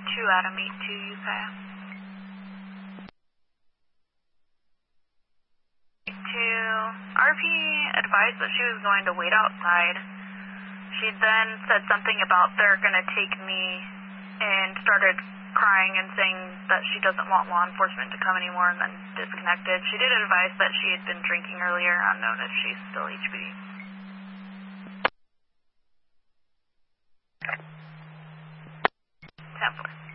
2 Adam 82 UK. 2 RP advised that she was going to wait outside. She then said something about they're going to take me and started crying and saying that she doesn't want law enforcement to come anymore, and then disconnected. She did advise that she had been drinking earlier, unknown if she's still HB. 10-4.